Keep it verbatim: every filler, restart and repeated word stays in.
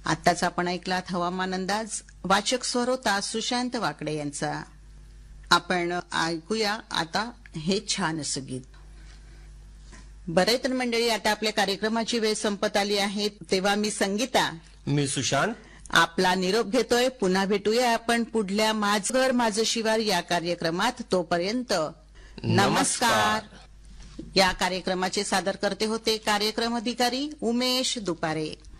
आताच आपण ऐकलात हवामान अंदाज. वाचक स्वरोता सुशांत वाकडे यांचा. आपण ऐकूया आता हे छान असं गीत. बरं तर मंडळी, आता आपल्या कार्यक्रमाची वेळ संपत आली आहे, तेव्हा मी संगीता, मी सुशांत आपला निरोप घेतोय. पुन्हा भेटूया आपण पुढल्या माझं घर माझं शिवार या कार्यक्रमात. तोपर्यंत नमस्कार. या कार्यक्रमाचे सादर करते होते कार्यक्रम अधिकारी उमेश दुपारे.